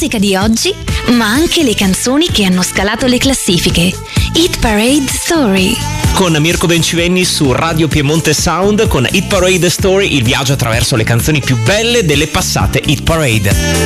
musica di oggi, ma anche le canzoni che hanno scalato le classifiche. Hit Parade Story. Con Mirko Bencivenni su Radio Piemonte Sound con Hit Parade Story, il viaggio attraverso le canzoni più belle delle passate Hit Parade.